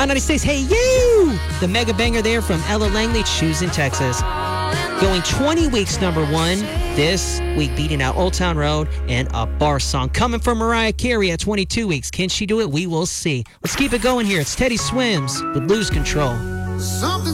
Hot 96, hey you! The mega banger there from Ella Langley, Choosing Texas. Going 20 weeks #1 this week, beating out Old Town Road and a bar song. Coming from Mariah Carey at 22 weeks. Can she do it? We will see. Let's keep it going here. It's Teddy Swims with Lose Control. Something